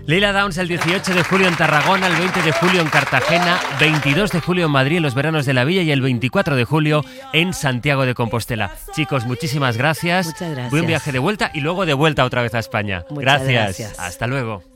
Leila Downs el 18 de julio en Tarragona, el 20 de julio en Cartagena, 22 de julio en Madrid en los veranos de la Villa y el 24 de julio en Santiago de Compostela. Chicos, muchísimas gracias. Muchas gracias. Buen viaje de vuelta y luego de vuelta otra vez a España. Muchas gracias. Hasta luego.